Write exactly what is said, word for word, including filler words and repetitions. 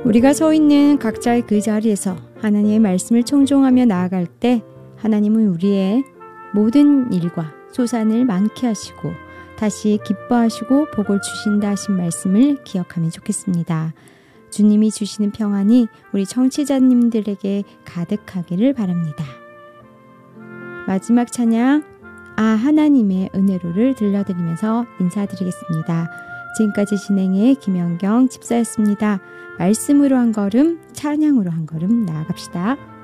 우리가 서 있는 각자의 그 자리에서 하나님의 말씀을 청종하며 나아갈 때 하나님은 우리의 모든 일과 소산을 많게 하시고 다시 기뻐하시고 복을 주신다 하신 말씀을 기억하면 좋겠습니다. 주님이 주시는 평안이 우리 청취자님들에게 가득하기를 바랍니다. 마지막 찬양 아 하나님의 은혜로를 들려드리면서 인사드리겠습니다. 지금까지 진행의 김연경 집사였습니다. 말씀으로 한 걸음, 찬양으로 한 걸음 나아갑시다.